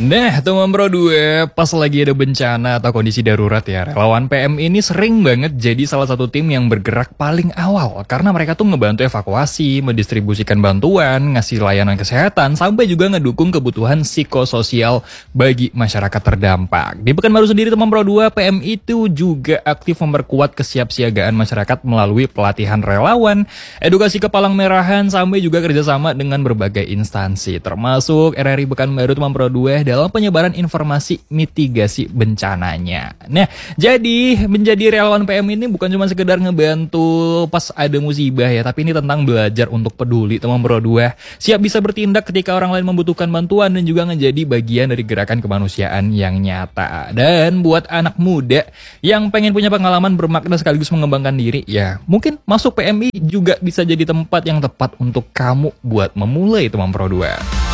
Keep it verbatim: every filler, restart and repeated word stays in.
Nah, teman Pro dua, pas lagi ada bencana atau kondisi darurat ya, relawan P M ini sering banget jadi salah satu tim yang bergerak paling awal karena mereka tuh ngebantu evakuasi, mendistribusikan bantuan, ngasih layanan kesehatan, sampai juga ngedukung kebutuhan psikososial bagi masyarakat terdampak. Di Pekanbaru sendiri, teman Pro dua, P M itu juga aktif memperkuat kesiapsiagaan masyarakat melalui pelatihan relawan, edukasi kepalang merahan, sampai juga kerjasama dengan berbagai instansi, termasuk R R I Pekanbaru, teman Pro dua, dalam penyebaran informasi mitigasi bencananya. Nah, jadi menjadi relawan P M ini bukan cuma sekedar ngebantu pas ada musibah ya, tapi ini tentang belajar untuk peduli, teman Pro dua. Siap bisa bertindak ketika orang lain membutuhkan bantuan dan juga menjadi bagian dari gerakan kemanusiaan yang nyata. Dan buat anak muda yang pengen punya pengalaman bermakna sekaligus mengembangkan diri, ya mungkin masuk P M I juga bisa jadi tempat yang tepat untuk kamu buat memulai, teman Pro dua.